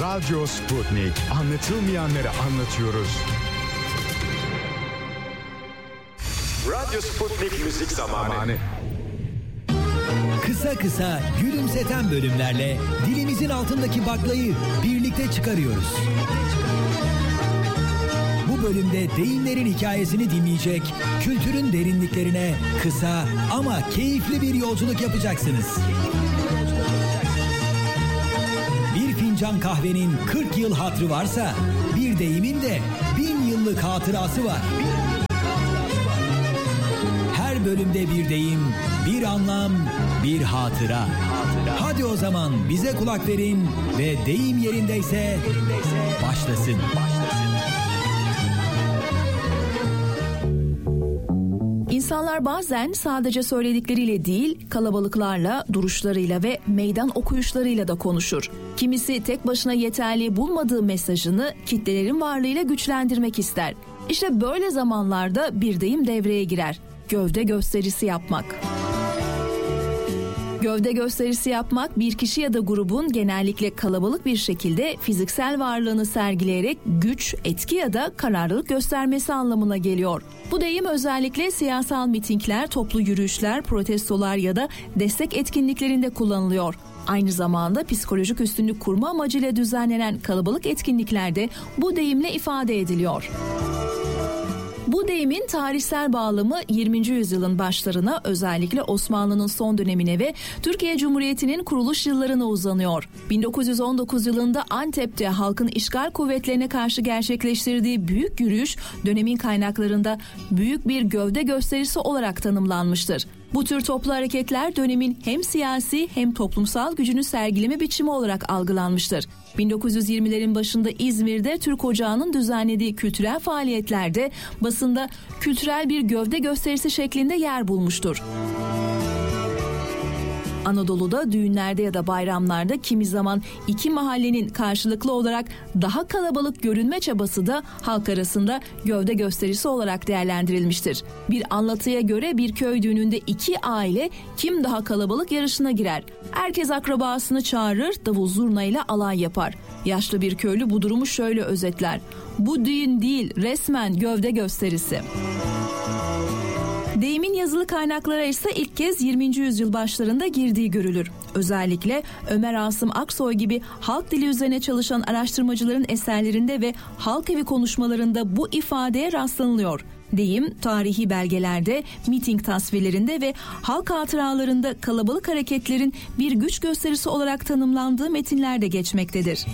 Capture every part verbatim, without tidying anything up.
Radyo Sputnik. Anlatılmayanları anlatıyoruz. Radyo Sputnik müzik zamanı. Kısa kısa gülümseten bölümlerle dilimizin altındaki baklayı birlikte çıkarıyoruz. Bu bölümde deyimlerin hikayesini dinleyecek, kültürün derinliklerine kısa ama keyifli bir yolculuk yapacaksınız. Bir fincan kahvenin kırk yıl hatırı varsa, bir deyimin de bin yıllık hatırası var. Her bölümde bir deyim, bir anlam, bir hatıra. hatıra. Hadi o zaman bize kulak verin ve deyim yerindeyse başlasın. başlasın. İnsanlar bazen sadece söyledikleriyle değil, kalabalıklarla, duruşlarıyla ve meydan okuyuşlarıyla da konuşur. Kimisi tek başına yeterli bulmadığı mesajını kitlelerin varlığıyla güçlendirmek ister. İşte böyle zamanlarda bir deyim devreye girer. Gövde gösterisi yapmak. Gövde gösterisi yapmak bir kişi ya da grubun genellikle kalabalık bir şekilde fiziksel varlığını sergileyerek güç, etki ya da kararlılık göstermesi anlamına geliyor. Bu deyim özellikle siyasal mitingler, toplu yürüyüşler, protestolar ya da destek etkinliklerinde kullanılıyor. Aynı zamanda psikolojik üstünlük kurma amacıyla düzenlenen kalabalık etkinliklerde bu deyimle ifade ediliyor. Bu deyimin tarihsel bağlamı yirminci yüzyılın başlarına, özellikle Osmanlı'nın son dönemine ve Türkiye Cumhuriyeti'nin kuruluş yıllarına uzanıyor. bin dokuz yüz on dokuz yılında Antep'te halkın işgal kuvvetlerine karşı gerçekleştirdiği büyük yürüyüş dönemin kaynaklarında büyük bir gövde gösterisi olarak tanımlanmıştır. Bu tür toplu hareketler dönemin hem siyasi hem toplumsal gücünü sergileme biçimi olarak algılanmıştır. bin dokuz yüz yirmilerin başında İzmir'de Türk Ocağı'nın düzenlediği kültürel faaliyetlerde basında kültürel bir gövde gösterisi şeklinde yer bulmuştur. Anadolu'da düğünlerde ya da bayramlarda kimi zaman iki mahallenin karşılıklı olarak daha kalabalık görünme çabası da halk arasında gövde gösterisi olarak değerlendirilmiştir. Bir anlatıya göre bir köy düğününde iki aile kim daha kalabalık yarışına girer. Herkes akrabasını çağırır, davul zurna ile alay yapar. Yaşlı bir köylü bu durumu şöyle özetler: "Bu düğün değil, resmen gövde gösterisi." Deyimin yazılı kaynaklara ise ilk kez yirminci yüzyıl başlarında girdiği görülür. Özellikle Ömer Asım Aksoy gibi halk dili üzerine çalışan araştırmacıların eserlerinde ve halk evi konuşmalarında bu ifadeye rastlanılıyor. Deyim, tarihi belgelerde, miting tasvirlerinde ve halk hatıralarında kalabalık hareketlerin bir güç gösterisi olarak tanımlandığı metinlerde geçmektedir.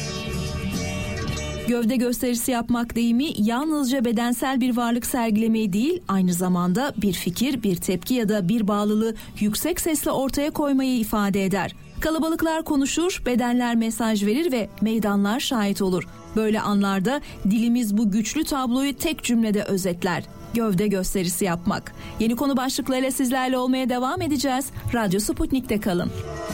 Gövde gösterisi yapmak deyimi yalnızca bedensel bir varlık sergilemeyi değil, aynı zamanda bir fikir, bir tepki ya da bir bağlılığı yüksek sesle ortaya koymayı ifade eder. Kalabalıklar konuşur, bedenler mesaj verir ve meydanlar şahit olur. Böyle anlarda dilimiz bu güçlü tabloyu tek cümlede özetler: gövde gösterisi yapmak. Yeni konu başlıklarıyla sizlerle olmaya devam edeceğiz. Radyo Sputnik'te kalın.